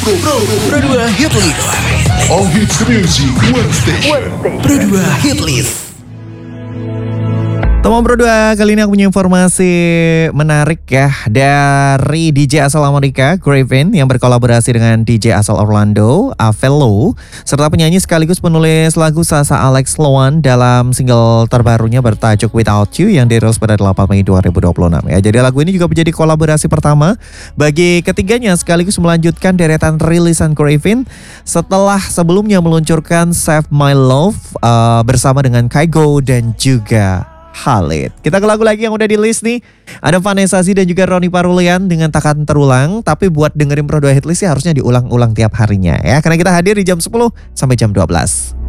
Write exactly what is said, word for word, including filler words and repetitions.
Pro, Pro, Pro dua Hit List. All hits music, one station. Pro dua Hit List. Teman Pro dua, kali ini aku punya informasi menarik ya dari D J asal Amerika, Craven, yang berkolaborasi dengan D J asal Orlando, Avello, serta penyanyi sekaligus penulis lagu Sasha Alex Sloan dalam single terbarunya bertajuk Without You yang dirilis pada delapan Mei dua ribu dua puluh enam ya. Jadi lagu ini juga menjadi kolaborasi pertama bagi ketiganya sekaligus melanjutkan deretan rilisan Craven setelah sebelumnya meluncurkan Save My Love uh, bersama dengan Kygo dan juga Khalid. Kita ke lagu lagi yang udah di list nih. Ada Vanessa Zee dan juga Ronnie Parulian dengan Takkan Terulang. Tapi buat dengerin Pro dua Hit List sih harusnya diulang-ulang tiap harinya ya. Karena kita hadir di jam sepuluh sampai jam dua belas.